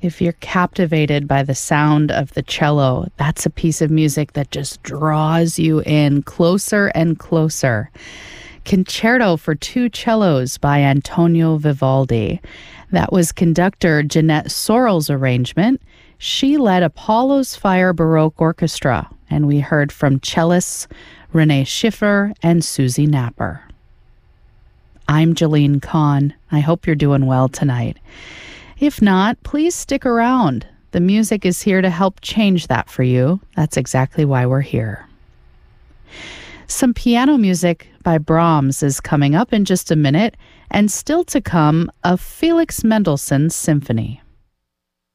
If you're captivated by the sound of the cello, that's a piece of music that just draws you in closer and closer. Concerto for Two Cellos by Antonio Vivaldi. That was conductor Jeanette Sorrell's arrangement. She led Apollo's Fire Baroque Orchestra, and we heard from cellists Renee Schiffer and Susie Napper. I'm Jeline Kahn. I hope you're doing well tonight. If not, please stick around. The music is here to help change that for you. That's exactly why we're here. Some piano music by Brahms is coming up in just a minute, and still to come, a Felix Mendelssohn symphony.